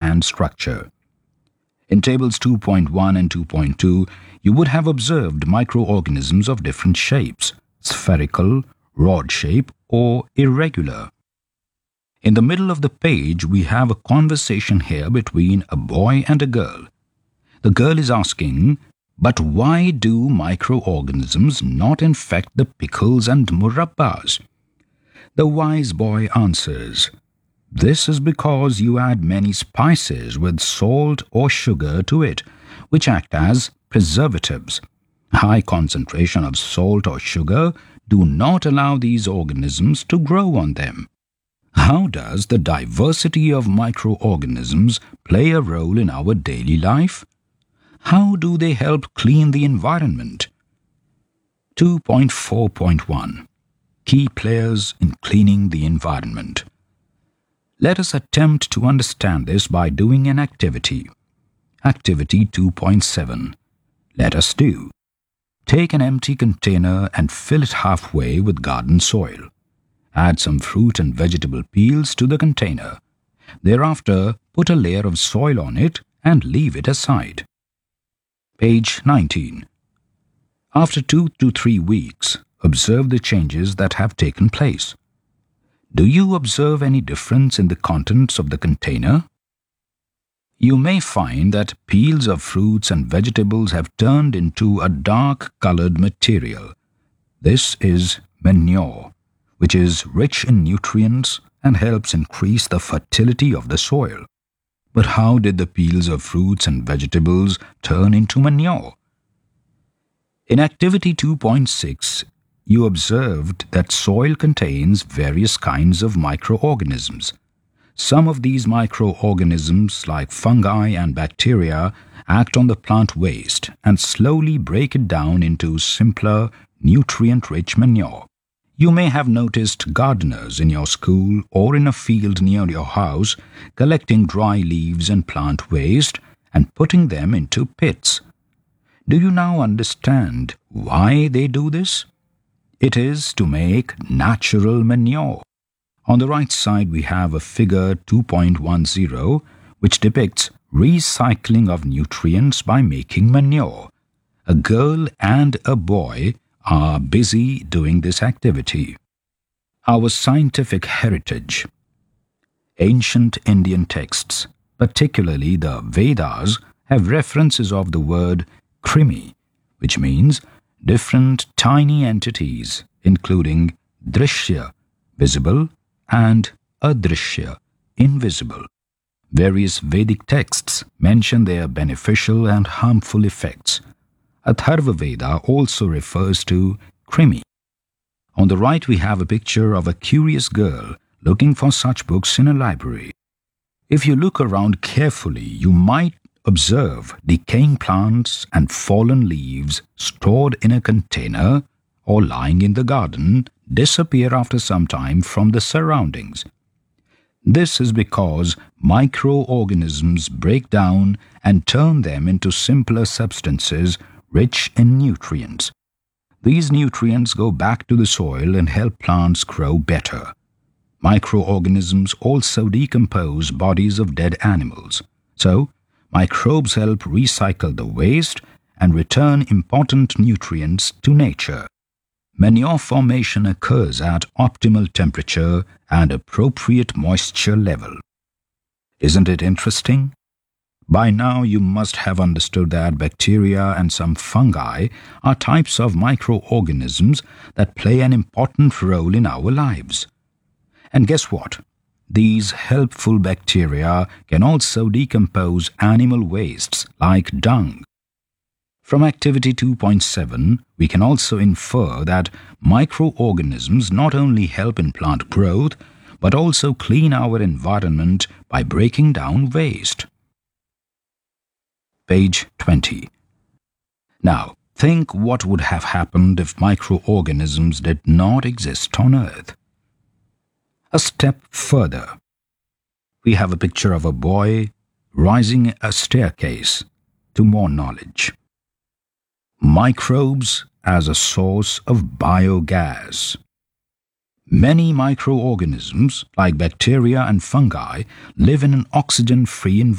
and structure. In tables 2.1 and 2.2, you would have observed microorganisms of different shapes, spherical, rod shape, or irregular. In the middle of the page, we have a conversation here between a boy and a girl. The girl is asking, "But why do microorganisms not infect the pickles and murabbas?" The wise boy answers, "This is because you add many spices with salt or sugar to it, which act as preservatives. High concentration of salt or sugar do not allow these organisms to grow on them." How does the diversity of microorganisms play a role in our daily life? How do they help clean the environment? 2.4.1 Key players in cleaning the environment. Let us attempt to understand this by doing an activity. Activity 2.7. Let us do. Take an empty container and fill it halfway with garden soil. Add some fruit and vegetable peels to the container. Thereafter, put a layer of soil on it and leave it aside. Page 19. After 2 to 3 weeks, observe the changes that have taken place. Do you observe any difference in the contents of the container? You may find that peels of fruits and vegetables have turned into a dark-colored material. This is manure, which is rich in nutrients and helps increase the fertility of the soil. But how did the peels of fruits and vegetables turn into manure? In activity 2.6, you observed that soil contains various kinds of microorganisms. Some of these microorganisms, like fungi and bacteria, act on the plant waste and slowly break it down into simpler, nutrient-rich manure. You may have noticed gardeners in your school or in a field near your house collecting dry leaves and plant waste and putting them into pits. Do you now understand why they do this? It is to make natural manure. On the right side, we have a figure 2.10, which depicts recycling of nutrients by making manure. A girl and a boy are busy doing this activity. Our scientific heritage. Ancient Indian texts, particularly the Vedas, have references of the word krimi, which means different tiny entities, including drishya, visible, and adrishya, invisible. Various Vedic texts mention their beneficial and harmful effects. Atharva Veda also refers to krimi. On the right, we have a picture of a curious girl looking for such books in a library. If you look around carefully, you might observe decaying plants and fallen leaves stored in a container or lying in the garden disappear after some time from the surroundings. This is because microorganisms break down and turn them into simpler substances rich in nutrients. These nutrients go back to the soil and help plants grow better. Microorganisms also decompose bodies of dead animals. So, microbes help recycle the waste and return important nutrients to nature. Manure formation occurs at optimal temperature and appropriate moisture level. Isn't it interesting? By now you must have understood that bacteria and some fungi are types of microorganisms that play an important role in our lives. And guess what? These helpful bacteria can also decompose animal wastes like dung. From activity 2.7, we can also infer that microorganisms not only help in plant growth, but also clean our environment by breaking down waste. Page 20. Now, think what would have happened if microorganisms did not exist on Earth. A step further. We have a picture of a boy rising a staircase to more knowledge. Microbes as a source of biogas. Many microorganisms, like bacteria and fungi, live in an oxygen-free environment.